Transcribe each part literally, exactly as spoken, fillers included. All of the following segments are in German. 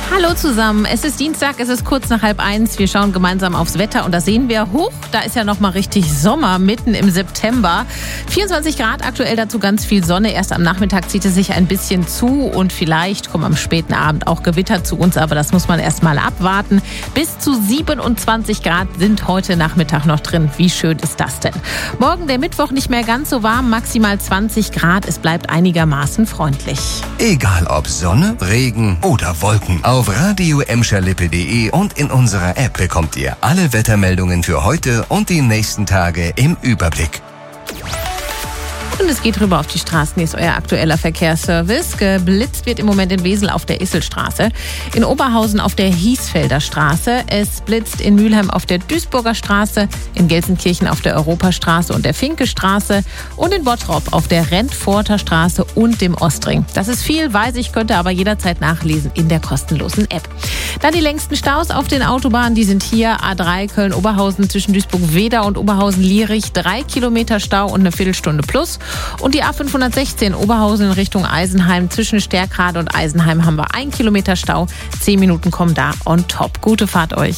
Hallo zusammen, es ist Dienstag, es ist kurz nach halb eins. Wir schauen gemeinsam aufs Wetter und da sehen wir, huch, da ist ja noch mal richtig Sommer mitten im September. vierundzwanzig Grad, aktuell dazu ganz viel Sonne. Erst am Nachmittag zieht es sich ein bisschen zu und vielleicht kommen am späten Abend auch Gewitter zu uns, aber das muss man erst mal abwarten. Bis zu siebenundzwanzig Grad sind heute Nachmittag noch drin. Wie schön ist das denn? Morgen der Mittwoch nicht mehr ganz so warm, maximal zwanzig Grad. Es bleibt einigermaßen freundlich. Egal ob Sonne, Regen oder Wolken. Auf radio emscher lippe punkt de und in unserer App bekommt ihr alle Wettermeldungen für heute und die nächsten Tage im Überblick. Und es geht rüber auf die Straßen. Hier ist euer aktueller Verkehrsservice. Geblitzt wird im Moment in Wesel auf der Isselstraße, in Oberhausen auf der Hiesfelder Straße. Es blitzt in Mülheim auf der Duisburger Straße, in Gelsenkirchen auf der Europastraße und der Finkestraße und in Bottrop auf der Rentforter Straße und dem Ostring. Das ist viel, weiß ich, könnt ihr aber jederzeit nachlesen in der kostenlosen App. Dann die längsten Staus auf den Autobahnen, die sind hier A drei Köln-Oberhausen zwischen Duisburg-Weda und Oberhausen-Lierich. Drei Kilometer Stau und eine Viertelstunde plus. Und die A fünfhundertsechzehn Oberhausen in Richtung Eisenheim. Zwischen Stärkrade und Eisenheim haben wir ein Kilometer Stau. Zehn Minuten kommen da on top. Gute Fahrt euch.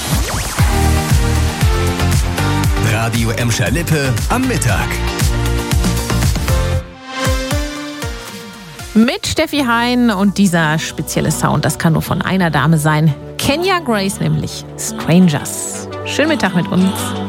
Radio Emscher Lippe am Mittag. Mit Steffi Hein und dieser spezielle Sound, das kann nur von einer Dame sein. Kenya Grace nämlich. Strangers. Schönen Mittag mit uns.